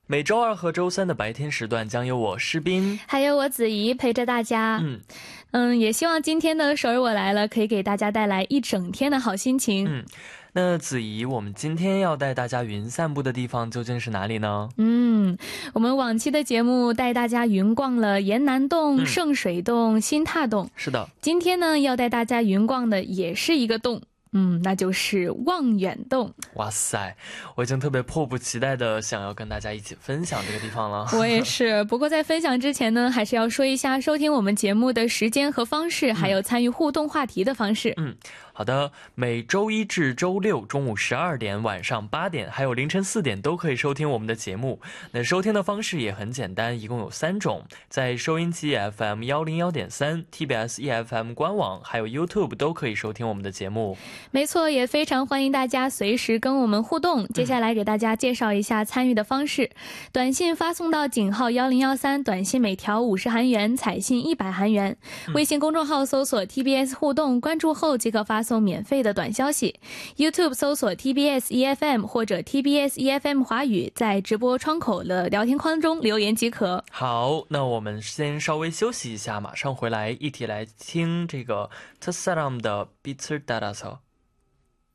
每周二和周三的白天时段将由我诗斌还有我子怡陪着大家。也希望今天的首尔我来了可以给大家带来一整天的好心情。 那子怡，我们今天要带大家云散步的地方究竟是哪里呢？ 我们往期的节目带大家云逛了延南洞、圣水洞、新踏洞。 是的， 今天呢要带大家云逛的也是一个洞，那就是望远洞。 哇塞，我已经特别迫不及待的想要跟大家一起分享这个地方了。 我也是，不过在分享之前呢，还是要说一下收听我们节目的时间和方式，还有参与互动话题的方式。 好的，每周一至周六中午12点、晚上8点，还有凌晨4点都可以收听我们的节目。那收听的方式也很简单，一共有3种，在收音机 FM 101.3、TBS EFM 官网，还有 YouTube 都可以收听我们的节目。 没错，也非常欢迎大家随时跟我们互动。接下来给大家介绍一下参与的方式。短信发送到井号1013，短信每条50韩元，彩信100韩元。微信公众号搜索 TBS 互动，关注后即可发送免费的短消息。 YouTube 搜索 TBS EFM 或者 TBS EFM 华语，在直播窗口的聊天框中留言即可。 好，那我们先稍微休息一下，马上回来一起来听这个特萨람的彼此따라서。